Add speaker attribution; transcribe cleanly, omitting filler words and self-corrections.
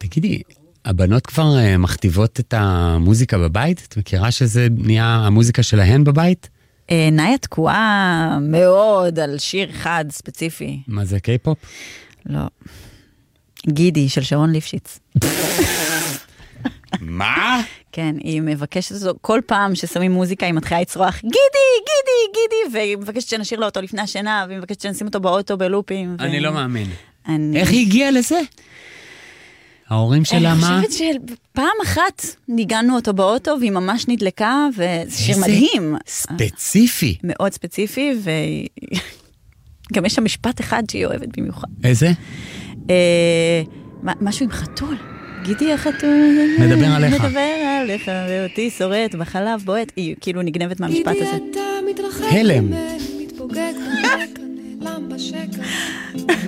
Speaker 1: תגידי, הבנות כבר מכתיבות את המוזיקה בבית? את מכירה שזה נהיה המוזיקה שלהן בבית?
Speaker 2: נאיה תקועה מאוד על שיר אחד ספציפי.
Speaker 1: מה זה, קיי-פופ?
Speaker 2: לא. גידי של שרון ליפשיץ.
Speaker 1: מה?
Speaker 2: כן, היא מבקשת אותו, כל פעם ששמים מוזיקה היא מתחילה לצרוח, גידי, גידי, גידי, והיא מבקשת שנשאיר לו אותו לפני השינה, והיא מבקשת שנשים אותו באוטו בלופים.
Speaker 1: אני לא מאמין. איך היא הגיעה לזה? ההורים שלה מה?
Speaker 2: אני חושבת שפעם אחת ניגענו אותו באוטו, והיא ממש נדלקה, וזה שיר מדהים.
Speaker 1: ספציפי.
Speaker 2: מאוד ספציפי, וגם יש שם משפט אחד שהיא אוהבת במיוחד.
Speaker 1: איזה?
Speaker 2: משהו עם חתול. גידי החתול.
Speaker 1: מדבר עליך.
Speaker 2: מדבר עליך, ואותי שורט בחלב בועט. היא כאילו נגנבת מהמשפט הזה.
Speaker 1: הלם.